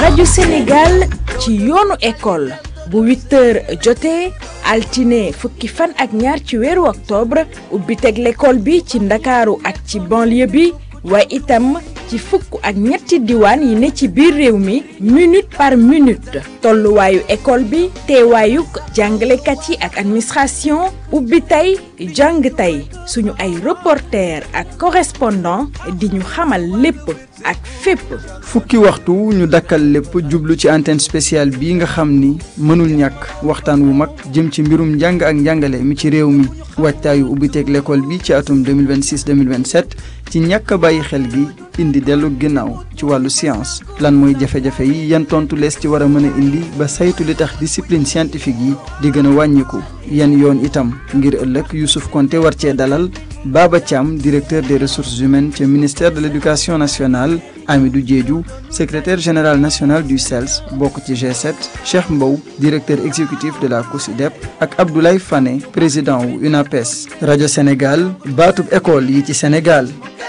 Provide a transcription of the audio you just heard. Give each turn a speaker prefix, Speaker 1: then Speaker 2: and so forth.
Speaker 1: rajo Sénégal ci yoonu école bu 8h jotee altine fukki fan ak ñaar ci weeru octobre ubbi teg l'école bi ci Ndakaaru ak ci banlieue bi waaye itam ci fukk ak ñetti diwaan yi ne ci biir réew mi minute par minute tolluwaayu école bi teewaayuk jàngalekat yi ak administration ubbi tey jàng tey suñu ay reporter ak correspondant di ñu xamal lépp ak fépp.
Speaker 2: fukki waxtu ñu dakkal lépp jublu ci antenne spéciale bi nga xam ni mënul ñàkk waxtaan wu mag jëm ci mbirum njàng ak njàngale mi ci réew mi waajtaayu ubbiteeg l'école bi ci atum 2026-2027 ci ñàkk a bàyyi xel gi indi dellu ginnaaw ci wàllu science lan mooy jafe-jafe yi yan tontu lees ci war a mën a indi ba saytu li tax discipline scientifique yi di gën a wàññiku yan yoon itam ngir ëllëg Youssouf Konté war cee dalal Baba Thiam directeur des ressources humaines ci ministère de l'éducation nationale Amidou Diédhiou secrétaire général national du CELS bokk ci G7 Cheikh Mbow directeur exécutif de la COSYDEP ak Abdoulaye Fane président wu UNAPES rajo Sénégal baatub école yi ci Sénégal